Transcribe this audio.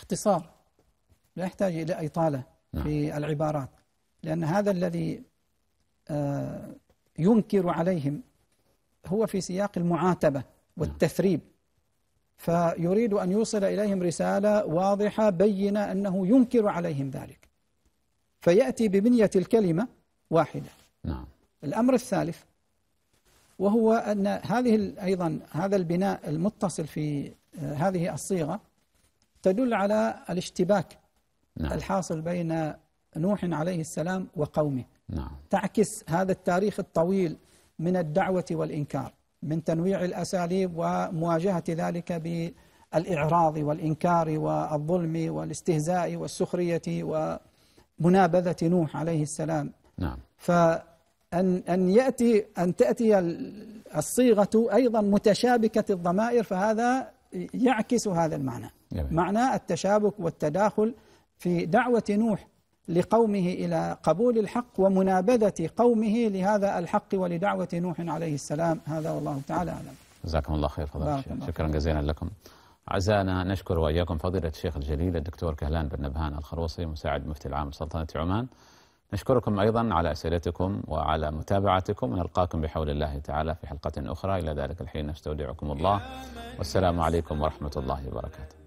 اختصار، لا يحتاج إلى إطالة في العبارات، لأن هذا الذي ينكر عليهم هو في سياق المعاتبة والتثريب، فيريد أن يوصل إليهم رسالة واضحة بينة أنه ينكر عليهم ذلك، فيأتي ببنية الكلمة واحدة. الأمر الثالث وهو أن أيضا هذا البناء المتصل في هذه الصيغة تدل على الاشتباك الحاصل بين نوح عليه السلام وقومه. تعكس هذا التاريخ الطويل من الدعوة والإنكار، من تنويع الأساليب ومواجهة ذلك بالإعراض والإنكار والظلم والاستهزاء والسخرية ومنابذة نوح عليه السلام. أن تأتي الصيغة أيضا متشابكة الضمائر، فهذا يعكس هذا المعنى، معنى التشابك والتداخل في دعوة نوح لقومه إلى قبول الحق ومنابذة قومه لهذا الحق ولدعوة نوح عليه السلام. هذا والله تعالى أعلم. جزاكم الله خير فضيلة الشيخ، شكرا جزيلا لكم. أعزائنا نشكر وإياكم فضيلة الشيخ الجليل الدكتور كهلان بن نبهان الخروصي مساعد مفتي العام لسلطنة عمان. نشكركم أيضا على أسئلتكم وعلى متابعتكم، ونلقاكم بحول الله تعالى في حلقة أخرى. إلى ذلك الحين نستودعكم الله، والسلام عليكم ورحمة الله وبركاته.